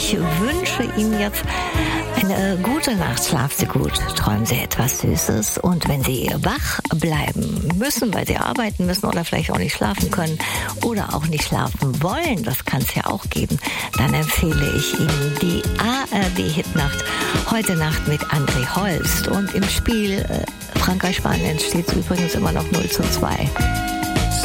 Ich wünsche Ihnen jetzt eine gute Nacht. Schlafen Sie gut, träumen Sie etwas Süßes. Und wenn Sie wach bleiben müssen, weil Sie arbeiten müssen oder vielleicht auch nicht schlafen können oder auch nicht schlafen wollen, das kann es ja auch geben, dann empfehle ich Ihnen die ARD-Hitnacht heute Nacht mit André Holst. Und im Spiel Frankreich-Spanien steht es übrigens immer noch 0:2.